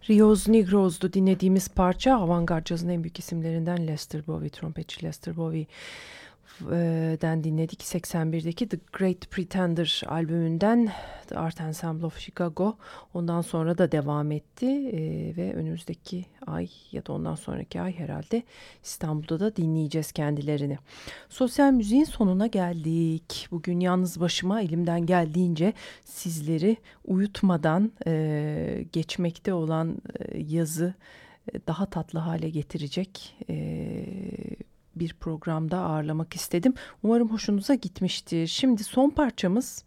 Rios Negros'du dinlediğimiz parça. Avantgard cazın en büyük isimlerinden Lester Bowie, trompetçi Lester Bowie'den dinledik. 81'deki The Great Pretender albümünden The Art Ensemble of Chicago. Ondan sonra da devam etti ve önümüzdeki ay ya da ondan sonraki ay herhalde İstanbul'da da dinleyeceğiz kendilerini. Sosyal müziğin sonuna geldik. Bugün yalnız başıma elimden geldiğince sizleri uyutmadan geçmekte olan yazı daha tatlı hale getirecek bir programda ağırlamak istedim. Umarım hoşunuza gitmiştir. Şimdi son parçamız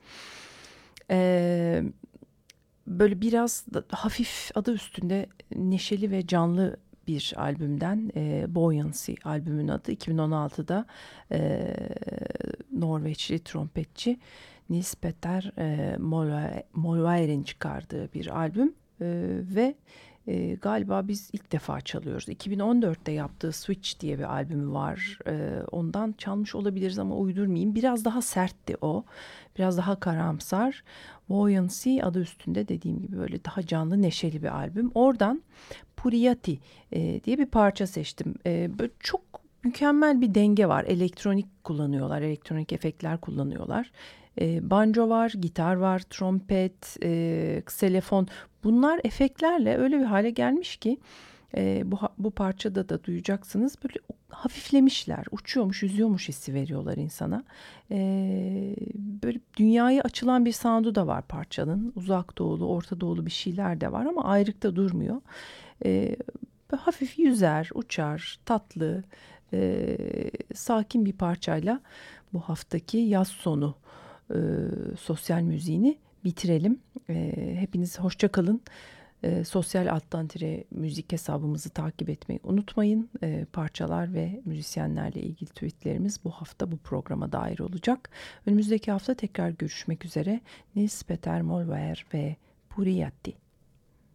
böyle biraz hafif, adı üstünde neşeli ve canlı bir albümden, Buoyancy albümün adı. 2016'da Norveçli trompetçi Nils Petter Molvær'in çıkardığı bir albüm ve galiba biz ilk defa çalıyoruz. 2014'te yaptığı Switch diye bir albümü var. Ondan çalmış olabiliriz ama uydurmayayım. Biraz daha sertti o. Biraz daha karamsar. Buoyancy adı üstünde, dediğim gibi böyle daha canlı, neşeli bir albüm. Oradan Puriyati diye bir parça seçtim. Böyle çok mükemmel bir denge var. Elektronik kullanıyorlar, elektronik efektler kullanıyorlar. Banjo var, gitar var, trompet, kselefon. Bunlar efektlerle öyle bir hale gelmiş ki bu parçada da duyacaksınız. Böyle hafiflemişler, uçuyormuş, yüzüyormuş hissi veriyorlar insana. Böyle dünyaya açılan bir sound'u da var parçanın. Uzak doğulu, orta doğulu bir şeyler de var ama ayrıkta durmuyor. Hafif yüzer, uçar, tatlı, sakin bir parçayla bu haftaki yaz sonu sosyal müziğini bitirelim. Hepiniz hoşça kalın. Sosyal alttan tire müzik hesabımızı takip etmeyi unutmayın. Parçalar ve müzisyenlerle ilgili tweetlerimiz bu hafta bu programa dair olacak. Önümüzdeki hafta tekrar görüşmek üzere. Nils Petter Molvær ve Puriyati.